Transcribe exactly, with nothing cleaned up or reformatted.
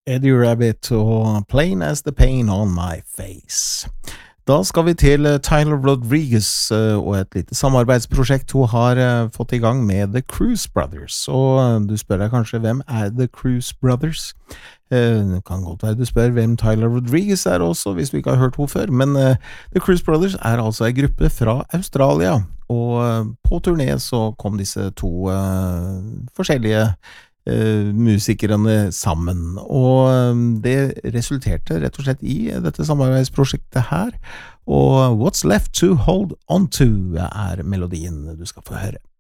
Eddie Rabbit og Plain as the Pain on My Face. Da skal vi til Tyler Rodriguez og et lite samarbeidsprosjekt hun har fått i gang med The Cruise Brothers. Og du spør deg kanskje, hvem er The Cruise Brothers? Det kan godt være du spør hvem Tyler Rodriguez er også, hvis du ikke har hørt henne før. Men The Cruise Brothers er altså en gruppe fra Australia. Og på turné så kom disse to forskjellige Uh, musikerne sammen, og det resulterte rett og slett i dette samarbeidsprosjektet her, og What's Left to Hold On To er melodien du skal få høre.